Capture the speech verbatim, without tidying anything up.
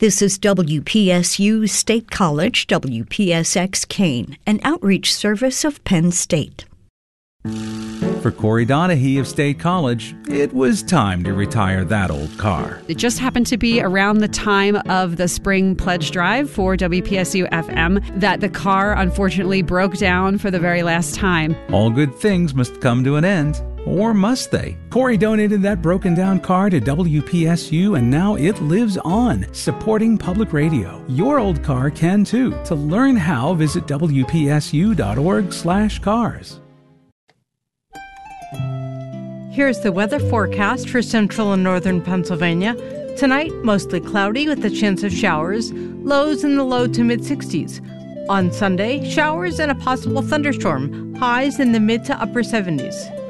This is W P S U State College, W P S X Kane, an outreach service of Penn State. For Corey Donahue of State College, it was time to retire that old car. It just happened to be around the time of the spring pledge drive for W P S U F M that the car unfortunately broke down for the very last time. All good things must come to an end. Or must they? Corey donated that broken down car to W P S U and now it lives on, supporting public radio. Your old car can too. To learn how, visit W P S U dot org slash cars. Here's the weather forecast for central and northern Pennsylvania. Tonight, mostly cloudy with a chance of showers, lows in the low to mid-sixties. On Sunday, showers and a possible thunderstorm, highs in the mid to upper seventies.